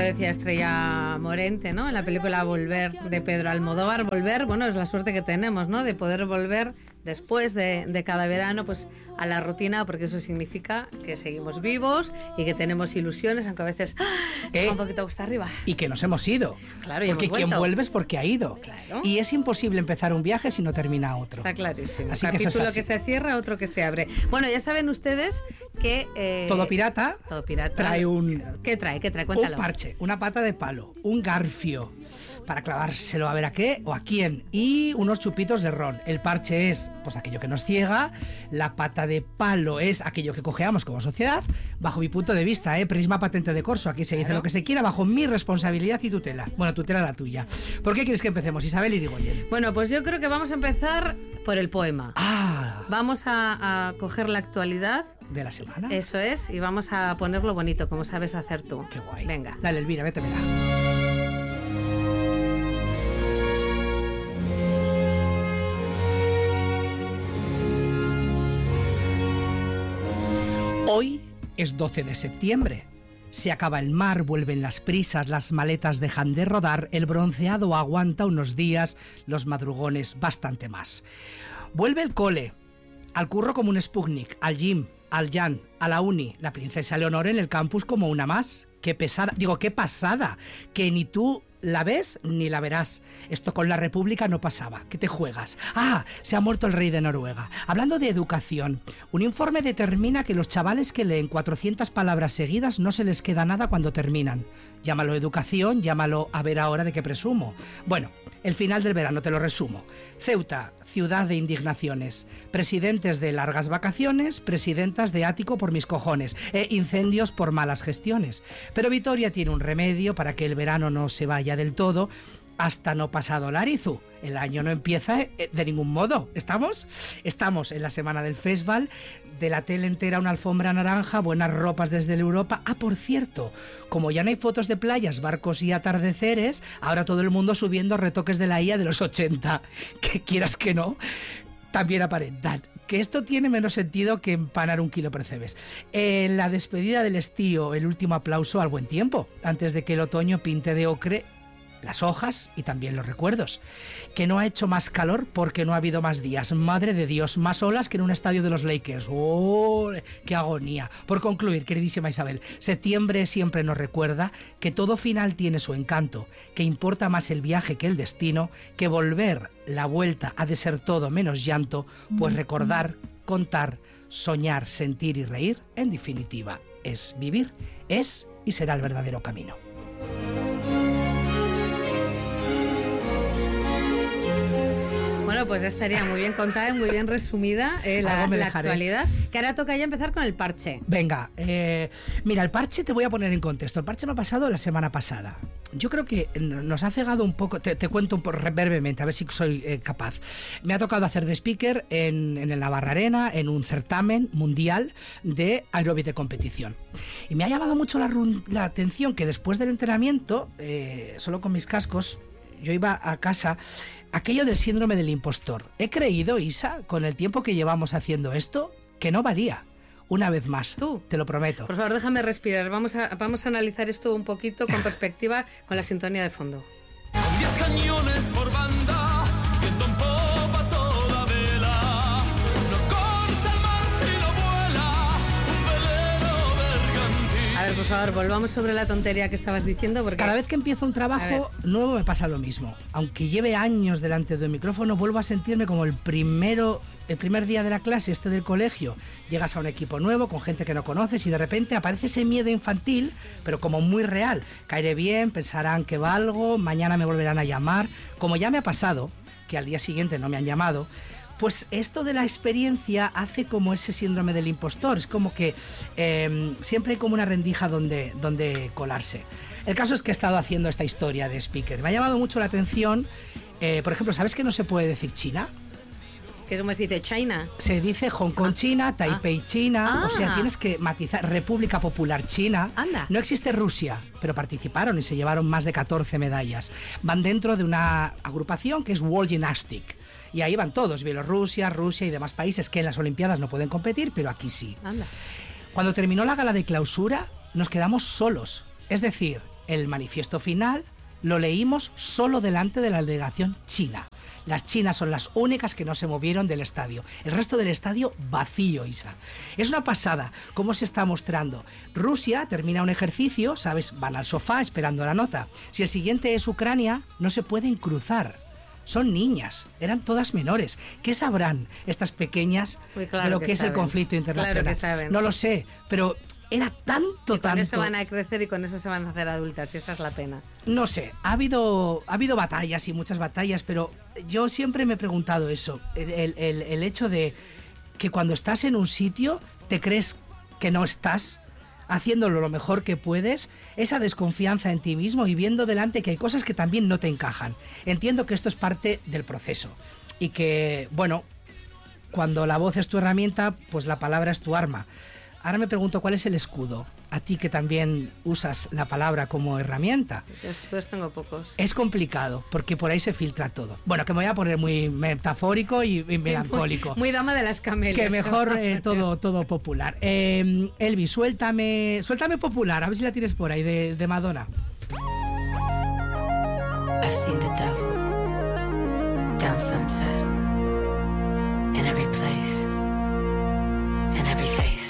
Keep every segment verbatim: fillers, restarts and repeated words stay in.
decía Estrella Morente, ¿no? En la película Volver de Pedro Almodóvar. Volver, bueno, es la suerte que tenemos, ¿no? De poder volver después de, de cada verano, pues a la rutina, porque eso significa que seguimos vivos y que tenemos ilusiones, aunque a veces ¡ah! Eh, un poquito cuesta arriba. Y que nos hemos ido. Claro, y porque hemos quien vuelto. vuelve es porque ha ido. Claro. Y es imposible empezar un viaje si no termina otro. Está clarísimo. Así Un que eso capítulo es así. que se cierra, otro que se abre. Bueno, ya saben ustedes que... Eh, Todo pirata, todo pirata trae un... ¿Qué trae? ¿Qué trae? Cuéntalo. Un parche, una pata de palo, un garfio para clavárselo a ver a qué o a quién y unos chupitos de ron. El parche es pues aquello que nos ciega, la pata de palo es aquello que cojeamos como sociedad, bajo mi punto de vista, ¿eh? Prisma patente de corso, aquí se dice Claro. lo que se quiera bajo mi responsabilidad y tutela. Bueno, tutela la tuya. ¿Por qué quieres que empecemos, Isabel Irigoyen? Bueno, pues yo creo que vamos a empezar por el poema. Ah, Vamos a, a coger la actualidad, de la semana. eso es, y vamos a ponerlo bonito, como sabes hacer tú. Qué guay. Venga. Dale, Elvira, vete, mira. Hoy es doce de septiembre. Se acaba el mar, vuelven las prisas, las maletas dejan de rodar, el bronceado aguanta unos días, los madrugones bastante más. Vuelve el cole, al curro como un Sputnik, al gym, al Jan, a la uni, la princesa Leonor en el campus como una más. Qué pesada, digo, qué pasada, que ni tú la ves ni la verás. Esto con la República no pasaba. ¿Qué te juegas? Ah, se ha muerto el rey de Noruega. Hablando de educación, un informe determina que los chavales que leen cuatrocientas palabras seguidas no se les queda nada cuando terminan. Llámalo educación, llámalo a ver ahora de qué presumo. Bueno, el final del verano te lo resumo. Ceuta, ciudad de indignaciones. Presidentes de largas vacaciones, presidentas de ático por mis cojones. E incendios por malas gestiones. Pero Vitoria tiene un remedio para que el verano no se vaya del todo hasta no pasado Larizu. El año no empieza de ningún modo. ¿Estamos? Estamos en la semana del festival, de la tele entera una alfombra naranja, buenas ropas desde la Europa. Ah, por cierto, como ya no hay fotos de playas, barcos y atardeceres, ahora todo el mundo subiendo retoques de la I A de los ochenta. Que quieras que no, también aparentan. Que esto tiene menos sentido que empanar un kilo percebes. En la despedida del estío, el último aplauso al buen tiempo, antes de que el otoño pinte de ocre las hojas y también los recuerdos. Que no ha hecho más calor porque no ha habido más días. Madre de Dios, más olas que en un estadio de los Lakers. ¡Oh, qué agonía! Por concluir, queridísima Isabel, septiembre siempre nos recuerda que todo final tiene su encanto, que importa más el viaje que el destino, que volver, la vuelta ha de ser todo menos llanto, pues recordar, contar, soñar, sentir y reír, en definitiva, es vivir, es y será el verdadero camino. Bueno, pues ya estaría muy bien contada y muy bien resumida eh, la, Algo me la dejaré. actualidad. Que ahora toca ya empezar con el parche. Venga, eh, mira, el parche te voy a poner en contexto. El parche me ha pasado la semana pasada. Yo creo que nos ha cegado un poco, te, te cuento un poco brevemente, a ver si soy eh, capaz. Me ha tocado hacer de speaker en, en el Navarra Arena, en un certamen mundial de aeróbic de competición. Y me ha llamado mucho la, la atención que después del entrenamiento, eh, solo con mis cascos, yo iba a casa, aquello del síndrome del impostor. He creído, Isa, con el tiempo que llevamos haciendo esto, que no valía. Una vez más, ¿Tú? Te lo prometo. Por favor, déjame respirar. Vamos a, vamos a analizar esto un poquito con perspectiva, con la sintonía de fondo. Con diez cañones por banda, viento en popa a toda vela. No corta el mar si no vuela, un velero bergantín. A ver, por favor, volvamos sobre la tontería que estabas diciendo, porque Cada vez que empiezo un trabajo nuevo me pasa lo mismo. Aunque lleve años delante del micrófono, vuelvo a sentirme como el primero, el primer día de la clase, este del colegio. Llegas a un equipo nuevo, con gente que no conoces, y de repente aparece ese miedo infantil, pero como muy real. Caeré bien, pensarán que valgo, mañana me volverán a llamar. Como ya me ha pasado, que al día siguiente no me han llamado, pues esto de la experiencia hace como ese síndrome del impostor. Es como que eh, siempre hay como una rendija donde, donde colarse. El caso es que he estado haciendo esta historia de speaker. Me ha llamado mucho la atención, eh, por ejemplo, ¿sabes que no se puede decir China? ¿qué es se dice? China. Se dice Hong Kong China, Taipei China, Ah. o sea, tienes que matizar. República Popular China. Anda. No existe Rusia, pero participaron y se llevaron más de catorce medallas. Van dentro de una agrupación que es World Gymnastic. Y ahí van todos, Bielorrusia, Rusia y demás países que en las Olimpiadas no pueden competir, pero aquí sí. Anda. Cuando terminó la gala de clausura, nos quedamos solos. Es decir, el manifiesto final lo leímos solo delante de la delegación china. Las chinas son las únicas que no se movieron del estadio. El resto del estadio vacío, Isa. Es una pasada cómo se está mostrando. Rusia termina un ejercicio, ¿sabes? Van al sofá esperando la nota. Si el siguiente es Ucrania, no se pueden cruzar. Son niñas, eran todas menores. ¿Qué sabrán estas pequeñas Muy claro de lo que que es el saben. conflicto internacional? Claro que saben. No lo sé, pero era tanto, Y con tanto... eso van a crecer y con eso se van a hacer adultas, y esa es la pena. No sé, ha habido, ha habido batallas y muchas batallas, pero yo siempre me he preguntado eso, el, el- el- el hecho de que cuando estás en un sitio te crees que no estás haciéndolo lo mejor que puedes, esa desconfianza en ti mismo y viendo delante que hay cosas que también no te encajan. Entiendo que esto es parte del proceso y que, bueno, cuando la voz es tu herramienta, pues la palabra es tu arma. Ahora me pregunto, ¿cuál es el escudo? A ti que también usas la palabra como herramienta. Escudos tengo pocos. Es complicado, porque por ahí se filtra todo. Bueno, que me voy a poner muy metafórico y, y melancólico. Muy, muy dama de las camelias. Que mejor eh, todo, todo popular. Eh, Elvis, suéltame, suéltame popular, a ver si la tienes por ahí, de, de Madonna. I've seen the devil down sunset in every place, in every face.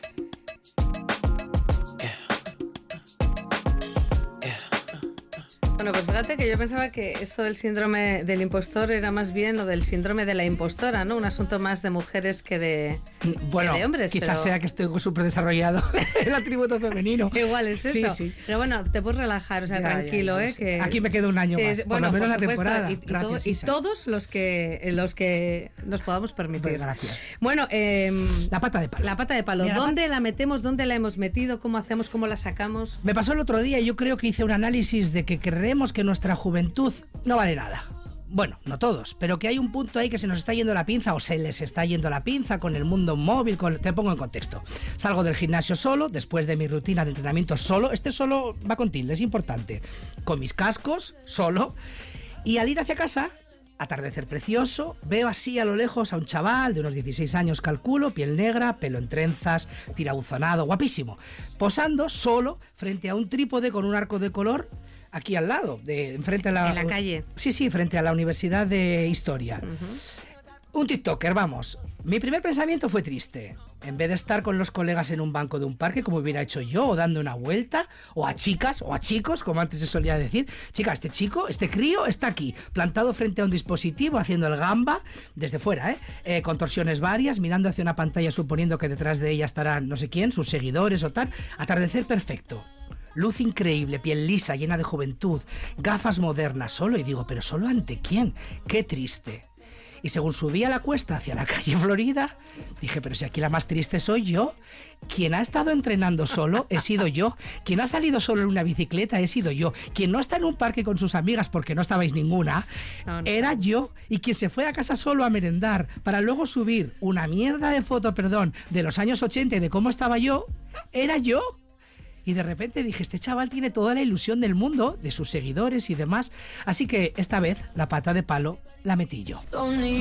Bueno, pues fíjate que yo pensaba que esto del síndrome del impostor era más bien lo del síndrome de la impostora, ¿no? Un asunto más de mujeres que de, Bueno, que de hombres. quizás pero... sea que esté súper desarrollado el atributo femenino. Igual es Sí, eso. sí. Pero bueno, te puedes relajar, o sea, Ya, ya, tranquilo, ya, ¿eh? sí. Que... Aquí me quedo un año Sí, más, sí, por bueno, lo menos por la supuesto, temporada. Y, y Gracias, todo- y Isa. todos los que, los que nos podamos permitir. Pues gracias. Bueno, eh, La pata de palo. la pata de palo. Mira, la ¿Dónde la metemos? ¿Dónde la hemos metido? ¿Cómo hacemos? ¿Cómo la sacamos? Me pasó el otro día y yo creo que hice un análisis de que creemos que nuestra juventud no vale nada. Bueno, no todos, pero que hay un punto ahí que se nos está yendo la pinza o se les está yendo la pinza con el mundo móvil. Con... Te pongo en contexto. Salgo del gimnasio solo, después de mi rutina de entrenamiento solo. Este solo va con tilde, es importante. Con mis cascos, solo. Y al ir hacia casa, atardecer precioso, veo así a lo lejos a un chaval de unos dieciséis años, calculo, piel negra, pelo en trenzas, tirabuzonado, guapísimo, posando solo frente a un trípode con un arco de color aquí al lado, de, enfrente a la... En la calle. Sí, sí, frente a la Universidad de Historia. Un TikToker, vamos. Mi primer pensamiento fue triste. En vez de estar con los colegas en un banco de un parque, como hubiera hecho yo, o dando una vuelta, o a chicas, o a chicos, como antes se solía decir, chica, este chico, este crío está aquí, plantado frente a un dispositivo, haciendo el gamba, desde fuera, ¿eh? Eh, contorsiones varias, mirando hacia una pantalla, suponiendo que detrás de ella estarán no sé quién, sus seguidores o tal. Atardecer perfecto. Luz increíble, piel lisa, llena de juventud, gafas modernas, solo, y digo, ¿pero solo ante quién? Qué triste. Y según subía la cuesta hacia la calle Florida, dije, pero si aquí la más triste soy yo. Quien ha estado entrenando solo he sido yo. Quien ha salido solo en una bicicleta he sido yo. Quien no está en un parque con sus amigas porque no estabais ninguna, No, no. era yo. Y quien se fue a casa solo a merendar para luego subir una mierda de foto, perdón, de los años ochenta y de cómo estaba yo, era yo. Y de repente dije, este chaval tiene toda la ilusión del mundo, de sus seguidores y demás. Así que esta vez la pata de palo la metí yo. Don't need